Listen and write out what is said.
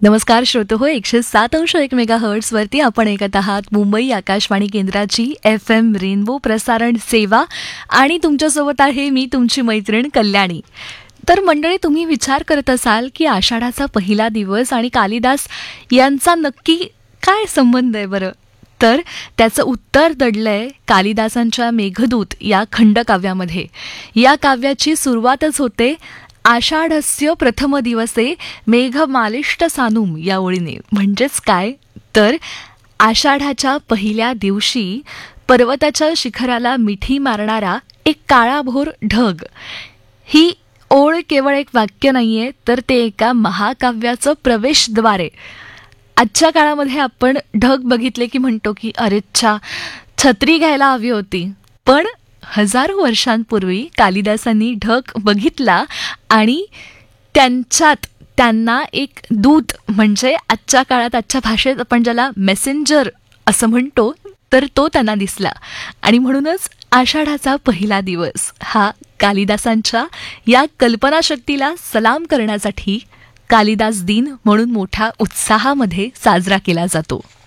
नमस्कार श्रोतो हो 107.1 मेगाहर्ट्झ वरती आपण ऐकत आहात मुंबई आकाशवाणी केंद्राची FM रेनबो प्रसारण सेवा आणि तुमच्यासोबत आहे मी तुमची मैत्रीण कल्याणी. तर मंडळी, तुम्ही विचार करत असाल की आषाढाचा पहिला दिवस आणि कालिदास यांचा नक्की काय संबंध आहे बरं. तर त्याचं उत्तर दडलंय कालिदासांच्या मेघदूत या खंडकाव्यामध्ये. या काव्याची सुरुवातच होते आषाढस्य प्रथम दिवसे मेघमालिष्ट सानुम या ओळीने. म्हणजेच काय, तर आषाढाच्या पहिल्या दिवशी पर्वताच्या शिखराला मिठी मारणारा एक काळाभोर ढग. ही ओळ केवळ एक वाक्य नाहीये, तर ते एका महाकाव्याचं प्रवेशद्वार आहे. आजच्या काळामध्ये आपण ढग बघितले की म्हणतो की अरेच्छा, छत्री घ्यायला हवी होती. पण हजारो वर्षांपूर्वी कालिदासांनी ढग बघितला आणि त्यांना एक दूत, म्हणजे आजच्या काळात आजच्या भाषेत आपण ज्याला मेसेंजर असं म्हणतो, तर तो त्यांना दिसला. आणि म्हणूनच आषाढाचा पहिला दिवस हा कालिदासांच्या या कल्पनाशक्तीला सलाम करण्यासाठी कालिदास दिन म्हणून मोठ्या उत्साहामध्ये साजरा केला जातो.